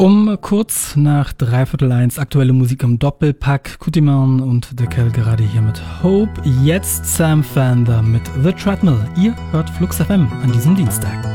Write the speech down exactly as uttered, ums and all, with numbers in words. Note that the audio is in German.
Um kurz nach dreiviertel eins aktuelle Musik im Doppelpack. Kutiman und Deckel gerade hier mit Hope. Jetzt Sam Fender mit The Treadmill. Ihr hört Flux F M an diesem Dienstag.